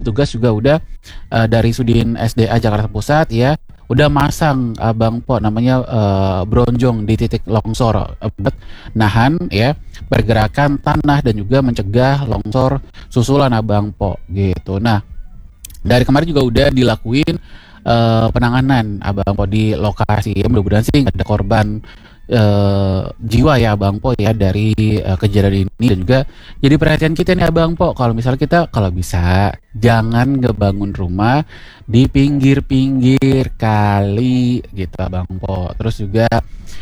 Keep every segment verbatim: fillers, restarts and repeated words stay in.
petugas juga udah uh, dari Sudin S D A Jakarta Pusat ya udah masang Abang Po namanya uh, bronjong di titik longsor uh, buat nahan ya pergerakan tanah dan juga mencegah longsor susulan Abang Po gitu. Nah, dari kemarin juga udah dilakuin uh, penanganan Abang Po di lokasi ya, mudah-mudahan sih nggak ada korban Uh, jiwa ya Abang Po ya dari uh, kejadian ini. Dan juga jadi perhatian kita nih Abang Po, kalau misalnya kita kalau bisa jangan ngebangun rumah di pinggir-pinggir kali gitu Abang Po. Terus juga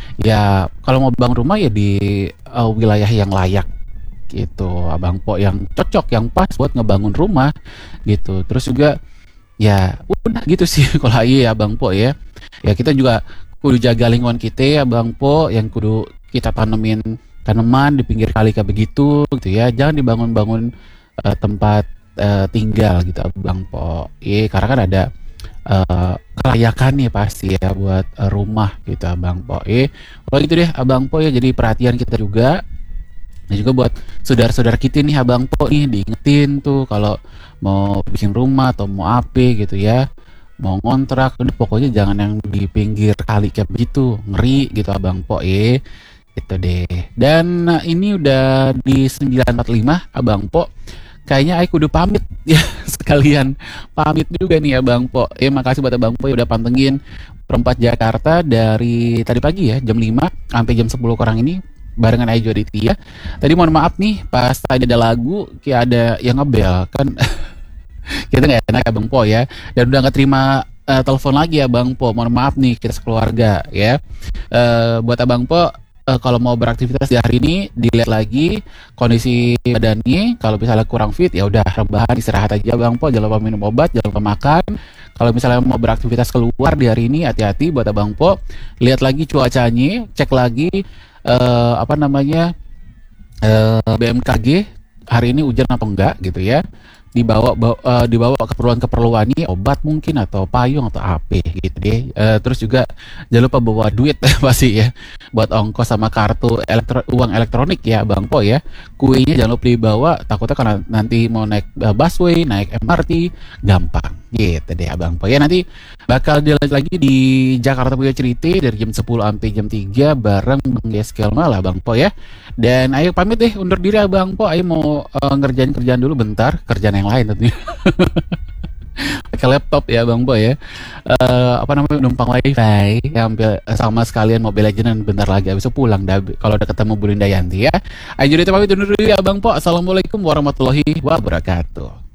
ya kalau mau bangun rumah ya di uh, wilayah yang layak gitu Abang Po, yang cocok yang pas buat ngebangun rumah gitu. Terus juga ya udah gitu sih kalau iya Abang Po ya. Ya kita juga kudu jaga lingkungan kita ya Bang Po, yang kudu kita tanemin tanaman di pinggir kali kayak begitu gitu ya, jangan dibangun-bangun uh, tempat uh, tinggal gitu Bang Po. Iya, karena kan ada uh, kelayakan nih pasti ya buat uh, rumah gitu Bang Po. Iya, kalau gitu deh Abang Po ya, jadi perhatian kita juga. Dan juga buat saudara-saudara kita nih Abang Po nih, diingetin tuh kalau mau bikin rumah atau mau apa gitu ya, mau ngontrak, udah pokoknya jangan yang di pinggir kali kayak begitu, ngeri gitu Abang Po ya, gitu deh. Dan nah, ini udah di sembilan empat puluh lima Abang Po, kayaknya aku udah pamit ya, sekalian pamit juga nih Abang Po. Eh makasih buat Abang Po ya udah pantengin Perempat Jakarta dari tadi pagi ya, jam lima sampai jam sepuluh kurang ini barengan Ajo Aditya. Tadi mohon maaf nih pas tadi ada lagu kayak ada yang ngebel kan. Kita nggak enak Abang Po ya, dan udah nggak terima uh, telepon lagi ya Bang Po, mohon maaf nih kita sekeluarga ya. Uh, buat Abang Po uh, kalau mau beraktivitas di hari ini dilihat lagi kondisi badannya, kalau misalnya kurang fit ya udah rebahan istirahat aja Bang Po, jangan lupa minum obat, jangan lupa makan. Kalau misalnya mau beraktivitas keluar di hari ini hati-hati buat Abang Po, lihat lagi cuacanya, cek lagi uh, apa namanya uh, B M K G hari ini hujan atau enggak gitu ya. Dibawa bawa, uh, dibawa keperluan-keperluannya, obat mungkin atau payung atau apa gitu deh. Uh, terus juga jangan lupa bawa duit pasti ya buat ongkos sama kartu elektro uang elektronik ya Bang Po ya. Kuenya jangan lupa dibawa, takutnya karena nanti mau naik uh, busway, naik M R T gampang gitu deh Abang Po ya. Nanti bakal dilanjut lagi di Jakarta Punya Cerita dari jam sepuluh sampai jam tiga bareng Bang Geskel malah Bang Po ya. Dan ayo pamit deh, undur diri Abang Po, ayo mau uh, ngerjain kerjaan dulu bentar, kerjaan yang lain tentunya. Pakai laptop ya Bang Po ya. Uh, apa namanya, numpang wifi ya, ambil sama sekalian Mobile Legends bentar lagi habis itu pulang dah kalau udah ketemu Bu Linda Yanti ya. Ayo jadi pamit undur diri ya Bang Po. Assalamualaikum warahmatullahi wabarakatuh.